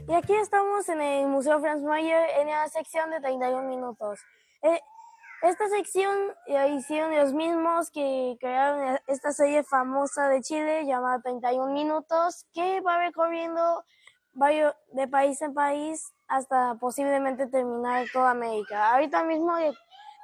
Y aquí estamos en el Museo Franz Mayer en la sección de 31 minutos. Esta sección hicieron los mismos que crearon esta serie famosa de Chile llamada 31 minutos, que va recorriendo de país en país hasta posiblemente terminar toda América. Ahorita mismo, en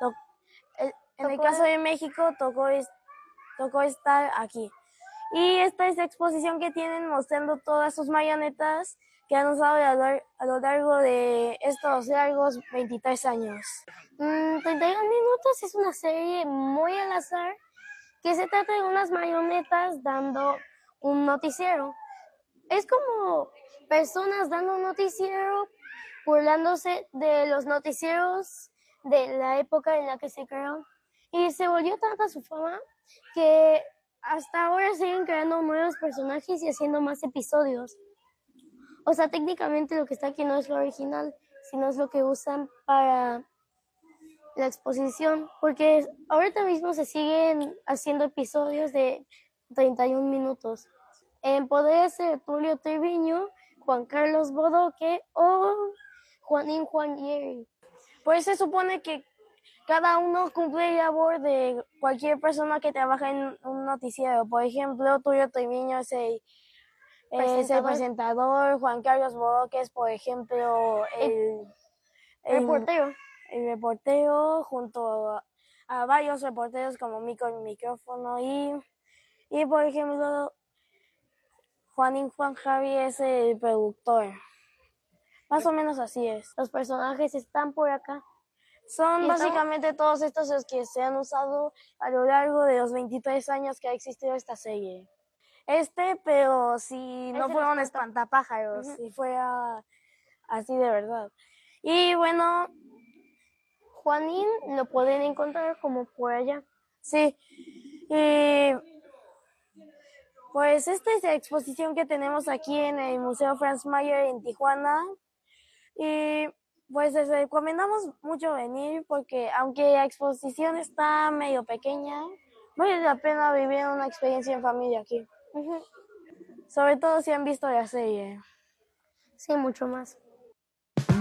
el caso de México, tocó estar aquí. Y esta es la exposición que tienen mostrando todas sus marionetas que han usado a lo largo de estos largos 23 años. 31 minutos es una serie muy al azar que se trata de unas marionetas dando un noticiero. Es como personas dando un noticiero, burlándose de los noticieros de la época en la que se creó. Y se volvió tanta su fama que hasta ahora siguen creando nuevos personajes y haciendo más episodios. O sea, técnicamente lo que está aquí no es lo original, sino es lo que usan para la exposición, porque ahorita mismo se siguen haciendo episodios de 31 minutos. Podría ser Tulio Triviño, Juan Carlos Bodoque o Juanín Juanieri. Pues se supone que cada uno cumple el labor de cualquier persona que trabaja en un noticiero. Por ejemplo, Tulio Triviño es el presentador, Juan Carlos Bodoque es, por ejemplo, el reportero. El reportero junto a varios reporteros como Mico el micrófono y por ejemplo Juan Javi es el productor. Más o menos así es. Los personajes están por acá. Son básicamente todos estos los que se han usado a lo largo de los 23 años que ha existido esta serie. Pero si no fuera un espantapájaros, si fuera así de verdad. Y bueno, Juanín lo pueden encontrar como por allá. Sí. Y pues esta es la exposición que tenemos aquí en el Museo Franz Mayer en Tijuana. Y pues les recomendamos mucho venir porque aunque la exposición está medio pequeña, vale la pena vivir una experiencia en familia aquí. Sobre todo si han visto la serie. Sí, mucho más.